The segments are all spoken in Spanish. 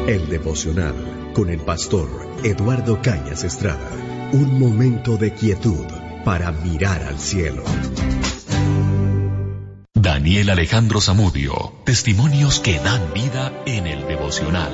El devocional con el pastor Eduardo Cañas Estrada. Un momento de quietud para mirar al cielo. Daniel Alejandro Zamudio, testimonios que dan vida en el devocional.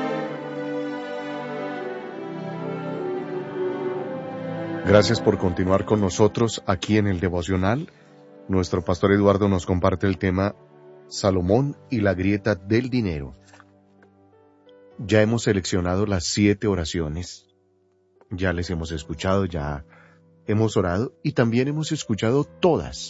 Gracias por continuar con nosotros aquí en el devocional. Nuestro pastor Eduardo nos comparte el tema Salomón y la grieta del dinero. Ya hemos seleccionado las 7 oraciones, ya les hemos escuchado, ya hemos orado y también hemos escuchado todas.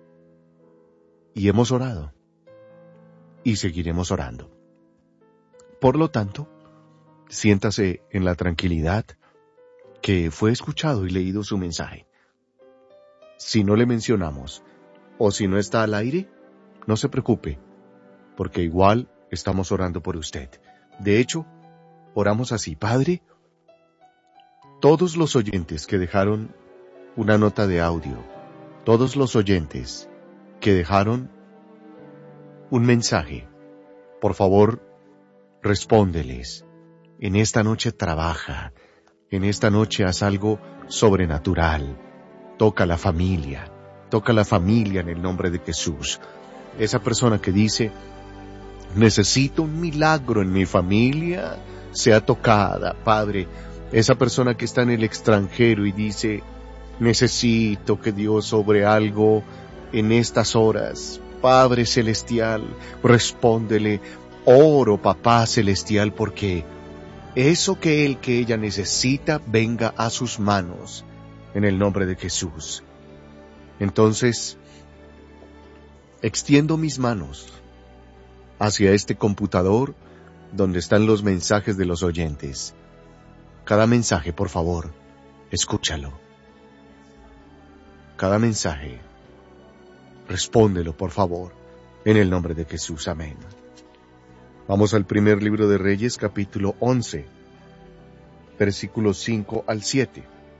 Y hemos orado y seguiremos orando. Por lo tanto, siéntase en la tranquilidad que fue escuchado y leído su mensaje. Si no le mencionamos o si no está al aire, no se preocupe, porque igual estamos orando por usted. De hecho, oramos así: Padre, todos los oyentes que dejaron una nota de audio, todos los oyentes que dejaron un mensaje, por favor, respóndeles. En esta noche trabaja, en esta noche haz algo sobrenatural. Toca la familia en el nombre de Jesús. Esa persona que dice, necesito un milagro en mi familia, sea tocada, Padre. Esa persona que está en el extranjero y dice, necesito que Dios obre algo en estas horas. Padre Celestial, respóndele. Oro, Papá Celestial, porque eso que ella necesita venga a sus manos, en el nombre de Jesús. Entonces, extiendo mis manos hacia este computador donde están los mensajes de los oyentes. Cada mensaje, por favor, escúchalo. Cada mensaje, respóndelo, por favor, en el nombre de Jesús. Amén. Vamos al primer libro de Reyes, capítulo 11, versículos 5 al 7.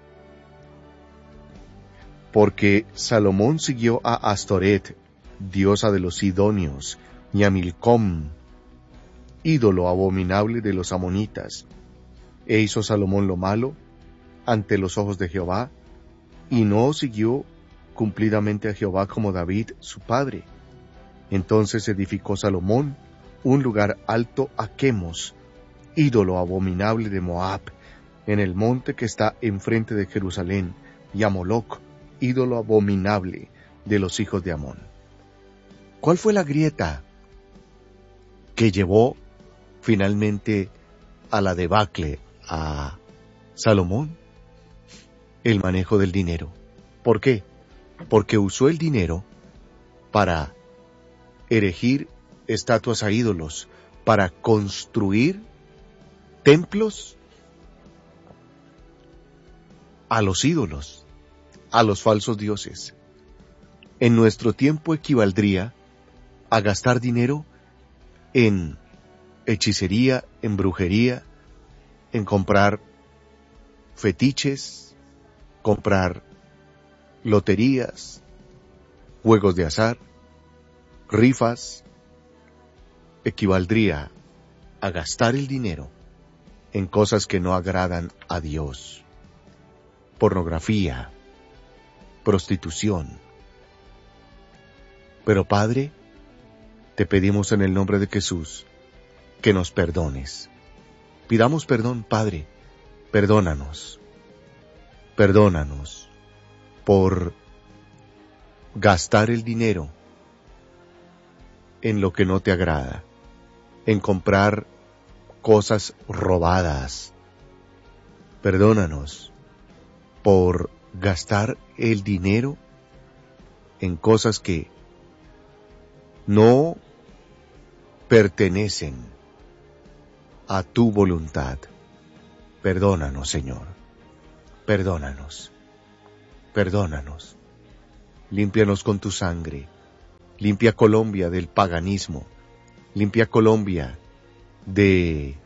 Porque Salomón siguió a Astoret, diosa de los sidonios, y a Milcom, ídolo abominable de los amonitas. E hizo Salomón lo malo ante los ojos de Jehová, y no siguió cumplidamente a Jehová como David su padre. Entonces edificó Salomón un lugar alto a Quemos, ídolo abominable de Moab, en el monte que está enfrente de Jerusalén, y a Moloc, ídolo abominable de los hijos de Amón. ¿Cuál fue la grieta que llevó finalmente a la debacle a Salomón? El manejo del dinero. ¿Por qué? Porque usó el dinero para erigir estatuas a ídolos, para construir templos a los ídolos, a los falsos dioses. En nuestro tiempo equivaldría a gastar dinero en hechicería, en brujería, en comprar fetiches, comprar loterías, juegos de azar, rifas. Equivaldría a gastar el dinero en cosas que no agradan a Dios. Pornografía, prostitución. Pero Padre, te pedimos en el nombre de Jesús que nos perdones. Pidamos perdón, Padre. Perdónanos. Perdónanos por gastar el dinero en lo que no te agrada, en comprar cosas robadas. Perdónanos por gastar el dinero en cosas que no pertenecen a tu voluntad. Perdónanos, Señor. Perdónanos. Perdónanos. Límpianos con tu sangre. Limpia Colombia del paganismo. Limpia Colombia de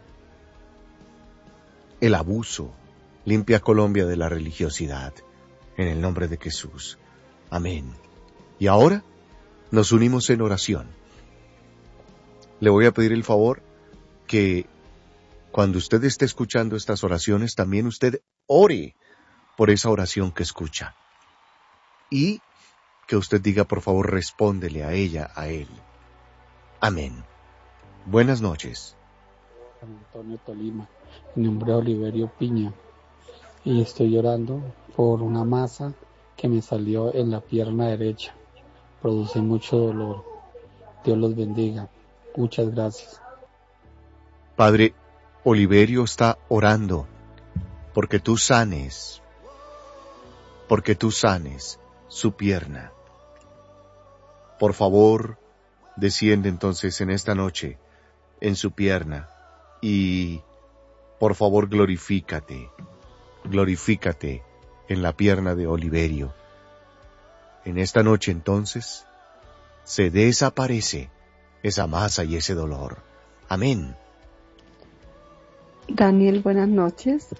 el abuso. Limpia Colombia de la religiosidad. En el nombre de Jesús. Amén. Y ahora nos unimos en oración. Le voy a pedir el favor que cuando usted esté escuchando estas oraciones, también usted ore por esa oración que escucha. Y que usted diga, por favor, respóndele a ella, a él. Amén. Buenas noches. San Antonio Tolima, mi nombre es Oliverio Piña y estoy llorando por una masa que me salió en la pierna derecha. Produce mucho dolor. Dios los bendiga. Muchas gracias. Padre, Oliverio está orando porque tú sanes su pierna. Por favor, desciende entonces en esta noche en su pierna y por favor glorifícate en la pierna de Oliverio. En esta noche entonces se desaparece esa masa y ese dolor. Amén. Daniel, buenas noches.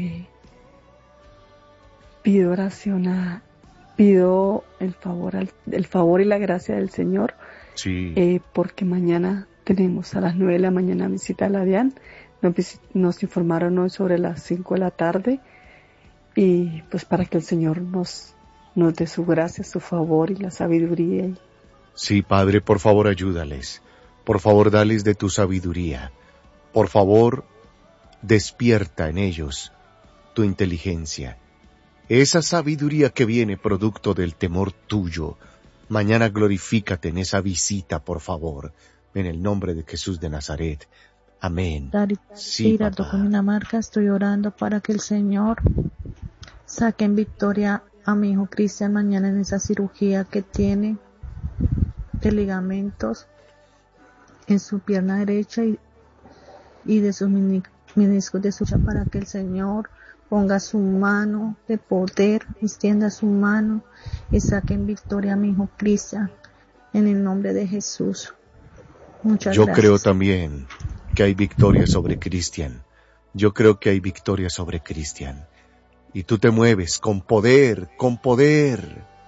Pido oración pido el favor y la gracia del Señor. Sí. Porque mañana tenemos a las 9 de la mañana visita a la DIAN. Nos informaron hoy sobre las 5 de la tarde. Y pues para que el Señor nos dé su gracia, su favor y la sabiduría. Sí, Padre, por favor ayúdales. Por favor, dales de tu sabiduría. Por favor, despierta en ellos tu inteligencia. Esa sabiduría que viene producto del temor tuyo. Mañana glorifícate en esa visita, por favor. En el nombre de Jesús de Nazaret. Amén. Sí, papá. Con Dinamarca estoy orando para que el Señor saque en victoria a mi hijo Cristian mañana en esa cirugía que tiene de ligamentos en su pierna derecha y de sus meniscos de sucha, para que el Señor ponga su mano de poder, extienda su mano y saque en victoria a mi hijo Cristian en el nombre de Jesús. Muchas gracias. Yo creo también que hay victoria sobre Cristian. Yo creo que hay victoria sobre Cristian. Y tú te mueves con poder,